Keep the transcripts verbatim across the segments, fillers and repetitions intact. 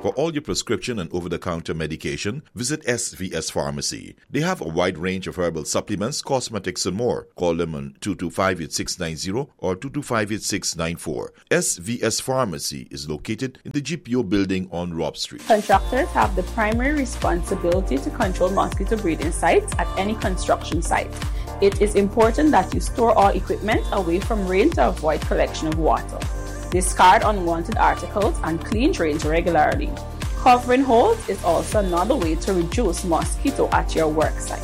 For all your prescription and over-the-counter medication, visit S V S Pharmacy. They have a wide range of herbal supplements, cosmetics, and more. Call them on two two five, eight six nine zero or two two five, eight six nine four. S V S Pharmacy is located in the G P O building on Rob Street. Contractors have the primary responsibility to control mosquito breeding sites at any construction site. It is important that you store all equipment away from rain to avoid collection of water. Discard unwanted articles and clean drains regularly. Covering holes is also another way to reduce mosquito at your work site.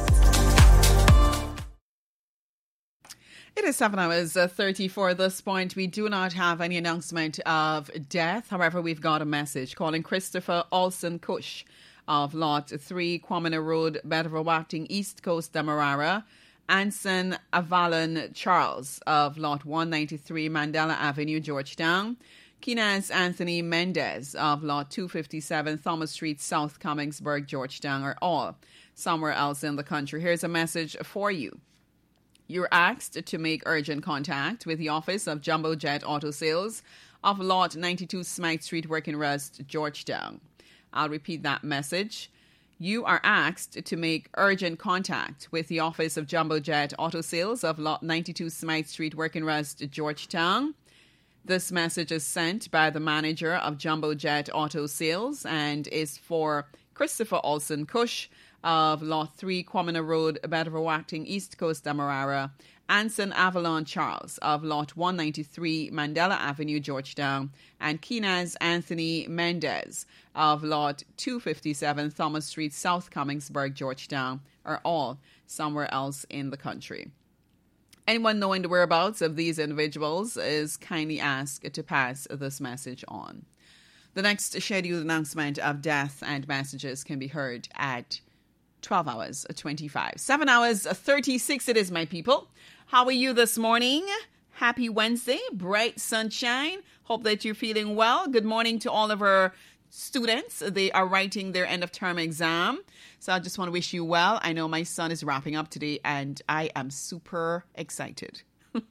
It is seven hours uh, thirty-four at this point. We do not have any announcement of death. However, we've got a message calling Christopher Olson Cush of Lot three, Kwamina Road, Bedford-Wachting, East Coast, Demerara. Anson Avalon Charles of Lot one ninety-three, Mandela Avenue, Georgetown. Kinaz Anthony Mendez of Lot two fifty-seven, Thomas Street, South Commingsburg, Georgetown are all somewhere else in the country. Here's a message for you. You're asked to make urgent contact with the office of Jumbo Jet Auto Sales of Lot ninety-two, Smythe Street, Working Rest, Georgetown. I'll repeat that message. You are asked to make urgent contact with the office of Jumbo Jet Auto Sales of Lot ninety-two, Smythe Street, Working Rest, Georgetown. This message is sent by the manager of Jumbo Jet Auto Sales and is for Christopher Olson Cush of Lot three, Kwamina Road, Bedford-Wachting, East Coast, Demerara. Anson Avalon Charles of Lot one ninety-three, Mandela Avenue, Georgetown, and Kinaz Anthony Mendez of Lot two fifty-seven, Thomas Street, South Commingsburg, Georgetown, are all somewhere else in the country. Anyone knowing the whereabouts of these individuals is kindly asked to pass this message on. The next scheduled announcement of death and messages can be heard at twelve hours twenty-five. seven hours thirty-six it is, my people. How are you this morning? Happy Wednesday, bright sunshine. Hope that you're feeling well. Good morning to all of our students. They are writing their end of term exam. So I just want to wish you well. I know my son is wrapping up today and I am super excited.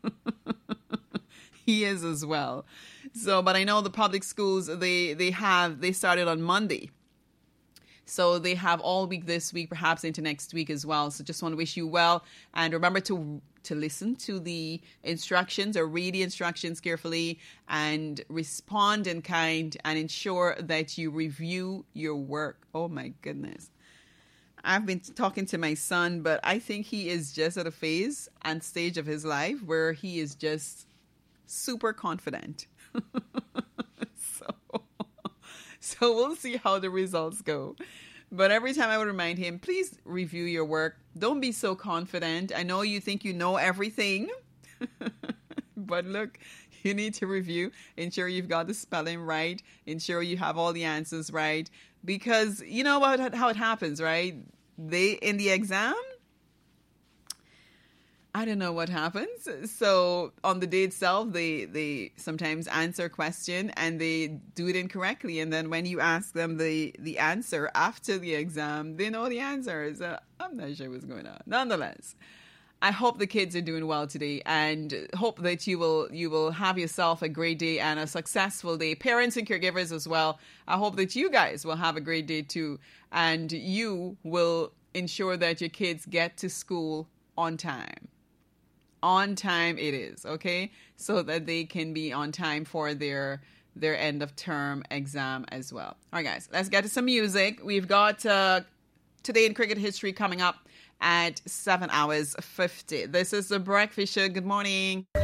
He is as well. So, but I know the public schools, they, they have, they started on Monday. So they have all week this week, perhaps into next week as well. So just want to wish you well. And remember to to listen to the instructions or read the instructions carefully and respond in kind and ensure that you review your work. Oh, my goodness. I've been talking to my son, but I think he is just at a phase and stage of his life where he is just super confident. so... So we'll see how the results go. But every time I would remind him, please review your work. Don't be so confident. I know you think you know everything. But look, you need to review. Ensure you've got the spelling right. Ensure you have all the answers right. Because you know about how it happens, right? They, in the exam, I don't know what happens. So on the day itself, they, they sometimes answer a question and they do it incorrectly. And then when you ask them the, the answer after the exam, they know the answer. So I'm not sure what's going on. Nonetheless, I hope the kids are doing well today and hope that you will you will have yourself a great day and a successful day. Parents and caregivers as well. I hope that you guys will have a great day too. And you will ensure that your kids get to school on time. On time it is, okay? So that they can be on time for their their end of term exam as well. All right, guys, let's get to some music. We've got uh, Today in Cricket History coming up at seven hours fifty. This is The Breakfast Show. Good morning.